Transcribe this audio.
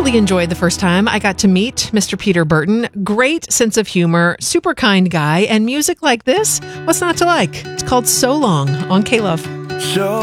really enjoyed the first time I got to meet Mr. Peter Burton. Great sense of humor, super kind guy, and music like this, what's not to like? It's called So Long on K-Love. So